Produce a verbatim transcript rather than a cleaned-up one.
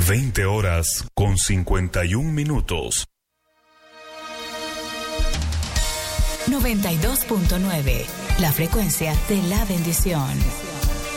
veinte horas con cincuenta y un minutos. noventa y dos punto nueve, la frecuencia de la bendición.